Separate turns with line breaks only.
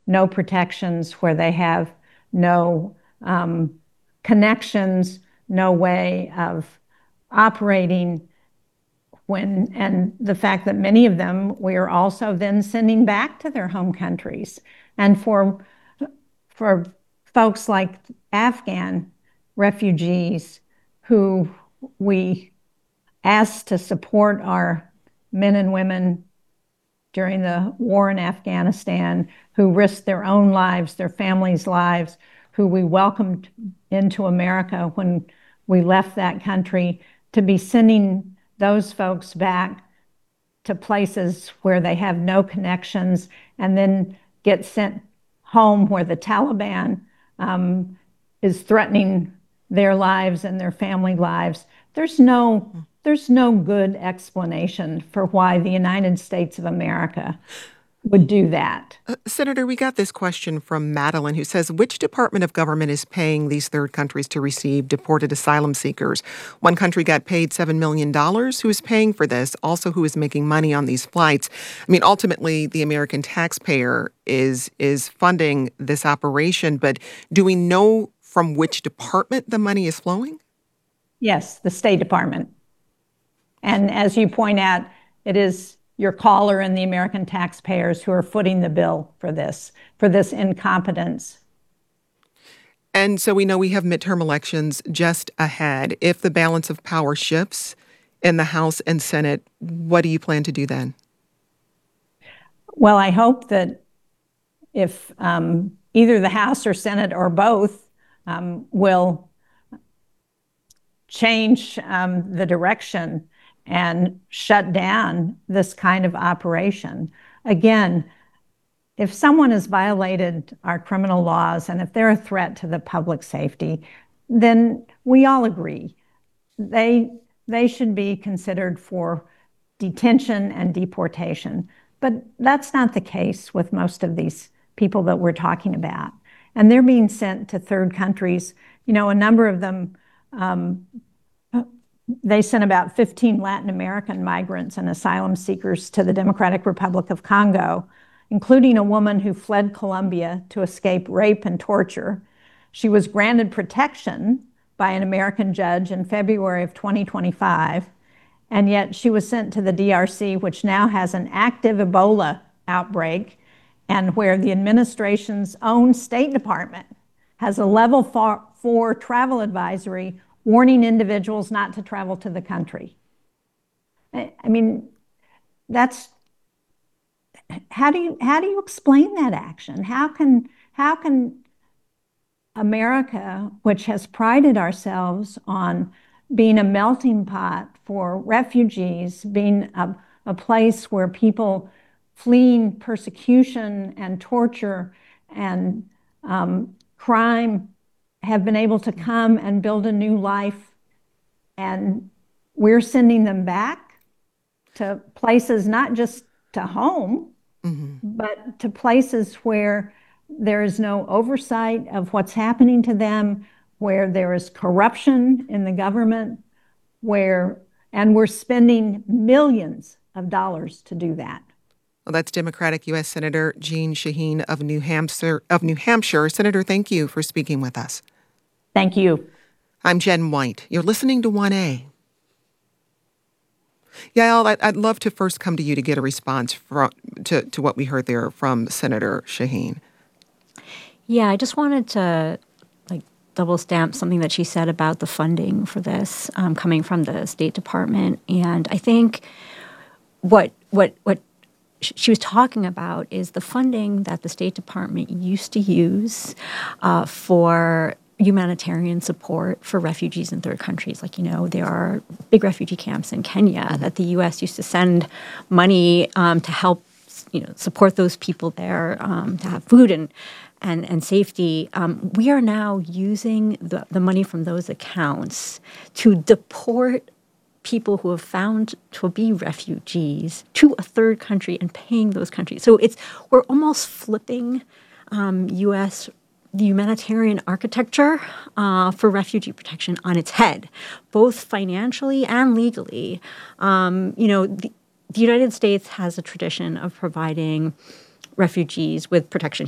no protections, where they have no connections, no way of operating, and the fact that many of them we are also then sending back to their home countries. And for folks like Afghan refugees who we asked to support our men and women during the war in Afghanistan, who risked their own lives, their families' lives, who we welcomed into America when we left that country, to be sending those folks back to places where they have no connections and then get sent home where the Taliban is threatening their lives and their family lives. There's no good explanation for why the United States of America would do that.
Senator, we got this question from Madeline, who says, which department of government is paying these third countries to receive deported asylum seekers? One country got paid $7 million. Who is paying for this? Also, who is making money on these flights? I mean, ultimately, the American taxpayer is funding this operation, but do we know from which department the money is flowing?
Yes, the State Department. And as you point out, it is your caller and the American taxpayers who are footing the bill for this incompetence.
And so we know we have midterm elections just ahead. If the balance of power shifts in the House and Senate, what do you plan to do then?
Well, I hope that if either the House or Senate or both will change the direction and shut down this kind of operation. Again, if someone has violated our criminal laws and if they're a threat to the public safety, then we all agree they should be considered for detention and deportation. But that's not the case with most of these people that we're talking about. And they're being sent to third countries. You know, a number of them, they sent about 15 Latin American migrants and asylum seekers to the Democratic Republic of Congo, including a woman who fled Colombia to escape rape and torture. She was granted protection by an American judge in February of 2025, and yet she was sent to the DRC, which now has an active Ebola outbreak, and where the administration's own State Department has a level 4 travel advisory warning individuals not to travel to the country. I mean, that's, how do you explain that action? How can America, which has prided ourselves on being a melting pot for refugees, being a place where people fleeing persecution and torture and crime have been able to come and build a new life, and we're sending them back to places, not just to home, but to places where there is no oversight of what's happening to them, where there is corruption in the government, and we're spending millions of dollars to do that.
Well, that's Democratic U.S. Senator Jeanne Shaheen of New Hampshire. Senator, thank you for speaking with us.
Thank you.
I'm Jen White. You're listening to 1A. Yael, I'd love to first come to you to get a response to what we heard there from Senator Shaheen.
Yeah, I just wanted to double stamp something that she said about the funding for this coming from the State Department. And I think what she was talking about is the funding that the State Department used to use for humanitarian support for refugees in third countries. Like, you know, there are big refugee camps in Kenya that the U.S. used to send money to help, support those people there, to have food and safety. We are now using the money from those accounts to deport people who have found to be refugees to a third country and paying those countries. So we're almost flipping the humanitarian architecture for refugee protection on its head, both financially and legally. The United States has a tradition of providing refugees with protection